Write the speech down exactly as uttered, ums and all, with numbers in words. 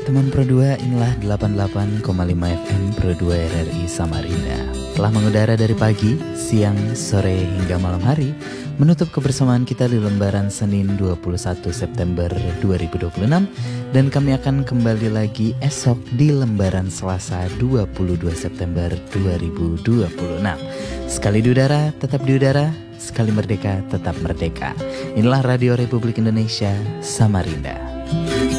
Teman Pro dua, inilah delapan puluh delapan koma lima F M Pro dua R R I Samarinda. Telah mengudara dari pagi, siang, sore hingga malam hari, menutup kebersamaan kita di lembaran Senin dua puluh satu September dua ribu dua puluh enam, dan kami akan kembali lagi esok di lembaran Selasa dua puluh dua September dua ribu dua puluh enam. Sekali di udara, tetap di udara, sekali merdeka, tetap merdeka. Inilah Radio Republik Indonesia, Samarinda.